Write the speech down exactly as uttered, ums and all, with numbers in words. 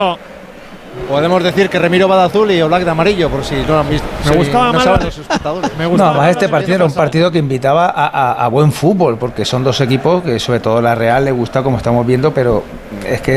Podemos decir que Remiro va de azul y Oblak de amarillo, por si no lo han visto. Me si gustaba no más saben la- los espectadores. Me No, gustaba además más este la- partido era un partido que invitaba a, a- a buen fútbol, porque son dos equipos que sobre todo la Real le gusta como estamos viendo, pero es que